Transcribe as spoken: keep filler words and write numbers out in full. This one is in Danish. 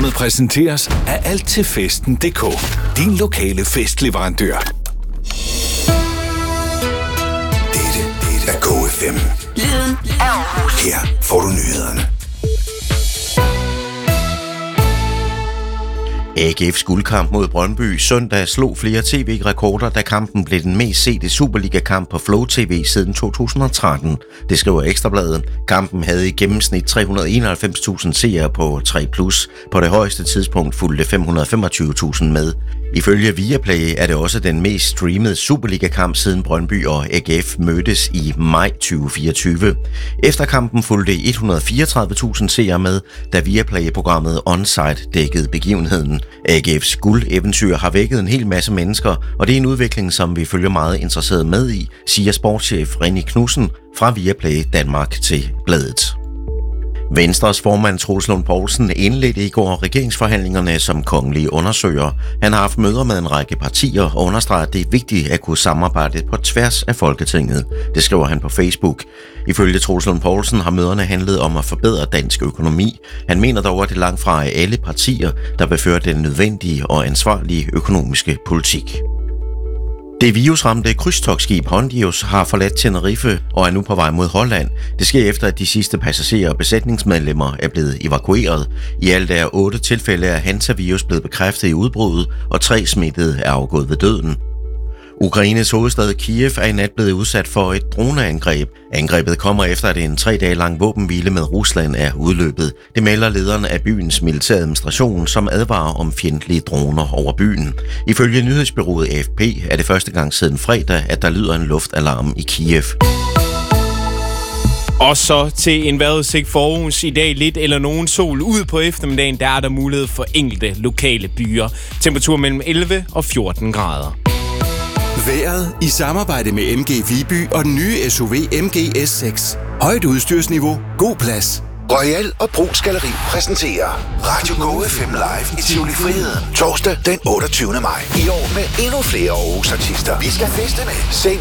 Programmet præsenteres af alt til festen punktum d k. Din lokale festleverandør. Dette, dette er Go F M. Lyden af Aarhus. Her får du nyhederne. A G F's guldkamp mod Brøndby søndag slog flere tv-rekorder, da kampen blev den mest sete Superliga-kamp på Flow T V siden to tusind og tretten. Det skriver Ekstrabladet. Kampen havde i gennemsnit tre hundrede og enoghalvfems tusind seere på tre plus. På det højeste tidspunkt fulgte fem hundrede og femogtyve tusind med. Ifølge Viaplay er det også den mest streamede Superliga-kamp siden Brøndby og A G F mødtes i maj tyve fireogtyve. Efter kampen fulgte et hundrede og fireogtredive tusind seere med, da Viaplay-programmet Onsite dækkede begivenheden. A G F's guldeventyr har vækket en hel masse mennesker, og det er en udvikling, som vi følger meget interesseret med i, siger sportschef René Knudsen fra Viaplay Danmark til bladet. Venstres formand Troels Lund Poulsen indledte i går regeringsforhandlingerne som kongelig undersøger. Han har haft møder med en række partier og understreger, at det er vigtigt at kunne samarbejde på tværs af Folketinget. Det skriver han på Facebook. Ifølge Troels Lund Poulsen har møderne handlet om at forbedre dansk økonomi. Han mener dog, at det langt fra er alle partier, der vil føre den nødvendige og ansvarlige økonomiske politik. Det virusramte krydstogtskib Hondius har forladt Tenerife og er nu på vej mod Holland. Det sker efter, at de sidste passagerer og besætningsmedlemmer er blevet evakueret. I alt er otte tilfælde af hantavirus blevet bekræftet i udbruddet, og tre smittede er afgået ved døden. Ukraines hovedstad Kiev er i nat blevet udsat for et droneangreb. Angrebet kommer efter, at en tre dage lang våbenhvile med Rusland er udløbet. Det melder lederen af byens militære administration, som advarer om fjendtlige droner over byen. Ifølge nyhedsbureauet A F P er det første gang siden fredag, at der lyder en luftalarm i Kiev. Og så til en vejrudsigt for Aarhus. I dag lidt eller nogen sol. Ud på eftermiddagen, der er der mulighed for enkelte lokale byer. Temperatur mellem elleve og fjorten grader. Vejret i samarbejde med M G Viby og den nye S U V M G S seks. Højt udstyrsniveau, god plads. Royal og Brugs Galleri præsenterer Radio Go F M Live i Tivoli Friheden. Torsdag den otteogtyvende maj. I år med endnu flere Aarhus artister. Vi skal feste med